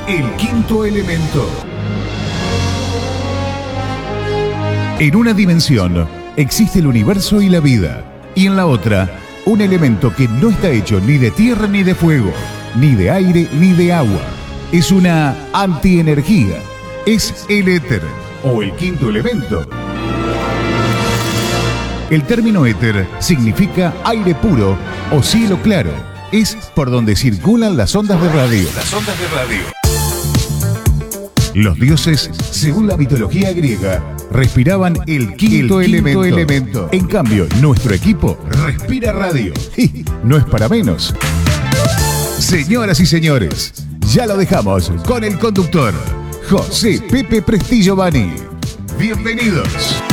El quinto elemento. En una dimensión existe el universo y la vida, y en la otra, un elemento que no está hecho ni de tierra ni de fuego, ni de aire ni de agua. Es una antienergía. Es el éter, o el quinto elemento. El término éter significa aire puro o cielo claro. Es por donde circulan las ondas de radio. Los dioses, según la mitología griega, respiraban el quinto elemento. En cambio, nuestro equipo respira radio. Y no es para menos. Señoras y señores, ya lo dejamos con el conductor, José Pepe Prestillo Bani. Bienvenidos.